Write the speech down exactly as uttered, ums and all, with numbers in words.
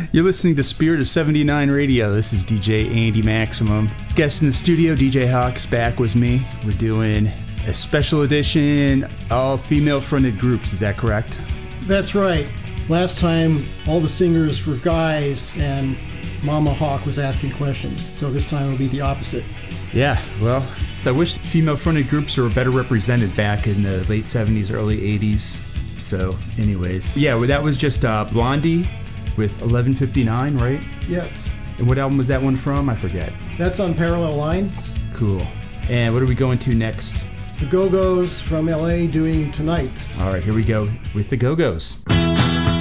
You're listening to Spirit of seventy-nine Radio. This is D J Andy Maximum. Guest in the studio, D J Hawk's back with me. We're doing a special edition of female-fronted groups. Is that correct? That's right. Last time, all the singers were guys, and Mama Hawk was asking questions. So this time it'll be the opposite. Yeah, well, I wish female-fronted groups were better represented back in the late seventies, early eighties. So, anyways. Yeah, well, that was just uh, Blondie with eleven fifty-nine, right? Yes. And what album was that one from? I forget. That's on Parallel Lines. Cool. And what are we going to next? The Go-Go's from L A doing Tonight. All right, here we go with the Go-Go's.